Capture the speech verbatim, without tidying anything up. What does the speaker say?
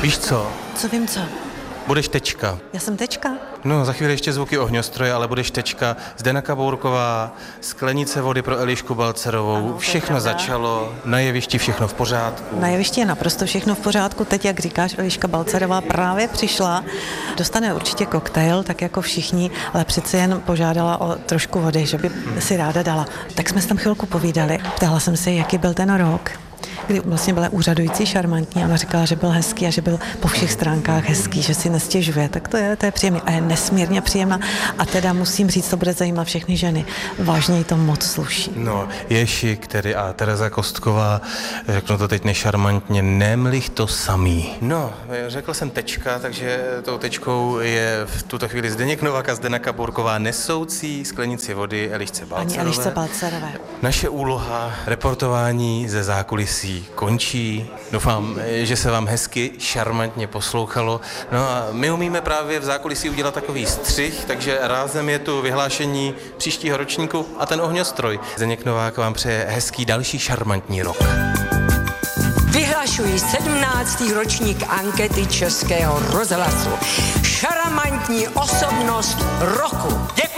Víš co? Co vím co? Budeš tečka. Já jsem tečka? No, za chvíli ještě zvuky ohňostroje, ale budeš tečka. Zdenaka Bourková, sklenice vody pro Elišku Balcerovou. Ano, všechno začalo, na jevišti všechno v pořádku. Na jevišti je naprosto všechno v pořádku. Teď, jak říkáš, Eliška Balcerová právě přišla. Dostane určitě koktejl, tak jako všichni, ale přece jen požádala o trošku vody, že by si ráda dala. Tak jsme s tam chvilku povídali. Ptala jsem se, jaký byl ten rok, kdy vlastně byla úřadující, šarmantní. Ona říkala, že byl hezký a že byl po všech stránkách hezký, že si nestěžuje. Tak to je, to je příjemný a je nesmírně příjemná. A teda musím říct, to bude zajímat všechny ženy. Vážně jí to moc sluší. No, je šik tedy a Tereza Kostková, řeknu to teď nešarmantně, nemlich to samý. No, řekl jsem tečka, takže tou tečkou je v tuto chvíli Zdeněk Novák a Zdenaka Bourková nesoucí sklenici vody Elišce Balcerové. Ani Elišce Balcerové. Naše úloha reportování ze zákulisí končí. Doufám, že se vám hezky, šarmantně poslouchalo. No a my umíme právě v zákulisí udělat takový střih, takže rázem je tu vyhlášení příštího ročníku a ten ohňostroj. Zdeněk Novák vám přeje hezký další šarmantní rok. Vyhlašuji sedmnáctý ročník ankety Českého rozhlasu. Šarmantní osobnost roku. Děkuji.